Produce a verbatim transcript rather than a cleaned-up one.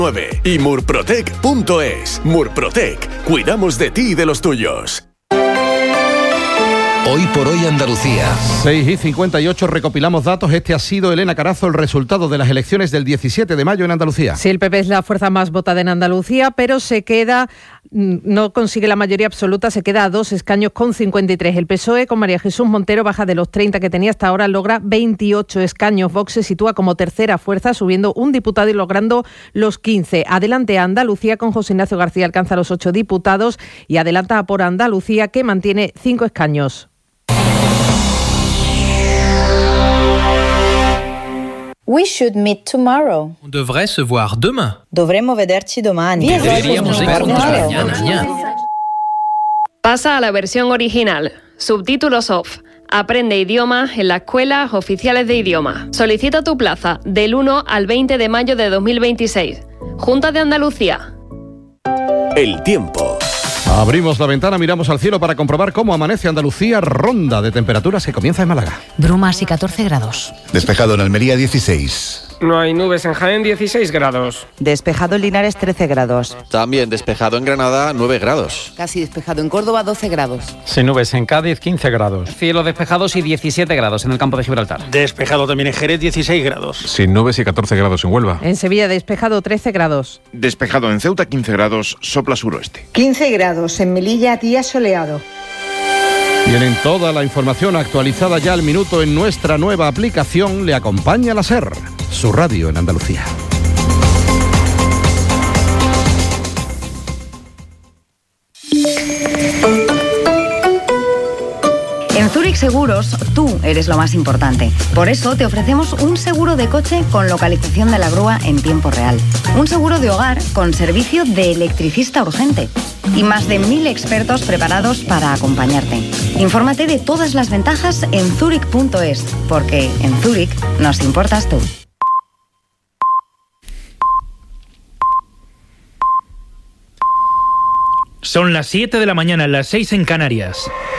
y murprotec punto es. Murprotec, cuidamos de ti y de los tuyos. Hoy por hoy Andalucía. seis y cincuenta y ocho, recopilamos datos. Este ha sido, Elena Carazo, el resultado de las elecciones del diecisiete de mayo en Andalucía. Sí, el P P es la fuerza más votada en Andalucía, pero se queda, no consigue la mayoría absoluta, se queda a dos escaños con cincuenta y tres. El P S O E con María Jesús Montero baja de los treinta que tenía hasta ahora, logra veintiocho escaños. Vox se sitúa como tercera fuerza, subiendo un diputado y logrando los quince. Adelante a Andalucía con José Ignacio García, alcanza los ocho diputados y adelanta a Por Andalucía, que mantiene cinco escaños. We should meet tomorrow. On devrait se voir demain. Dovremmo vederci domani. Deberíamos vernos mañana. Pasa a la versión original. Subtítulos off. Aprende idiomas en las escuelas oficiales de idioma. Solicita tu plaza del uno al veinte de mayo de dos mil veintiséis. Junta de Andalucía. El tiempo. Abrimos la ventana, miramos al cielo para comprobar cómo amanece Andalucía. Ronda de temperaturas que comienza en Málaga. Brumas y catorce grados. Despejado en Almería, dieciséis. No hay nubes en Jaén, dieciséis grados. Despejado en Linares, trece grados. También despejado en Granada, nueve grados. Casi despejado en Córdoba, doce grados. Sin nubes en Cádiz, quince grados. Cielos despejados y diecisiete grados en el campo de Gibraltar. Despejado también en Jerez, dieciséis grados. Sin nubes y catorce grados en Huelva. En Sevilla despejado, trece grados. Despejado en Ceuta, quince grados, sopla suroeste. quince grados en Melilla, día soleado. Tienen toda la información actualizada ya al minuto en nuestra nueva aplicación. Le acompaña la SER, su radio en Andalucía. En Zurich Seguros, tú eres lo más importante. Por eso te ofrecemos un seguro de coche con localización de la grúa en tiempo real. Un seguro de hogar con servicio de electricista urgente. Y más de mil expertos preparados para acompañarte. Infórmate de todas las ventajas en zurich punto es, porque en Zurich nos importas tú. Son las siete de la mañana, las seis en Canarias.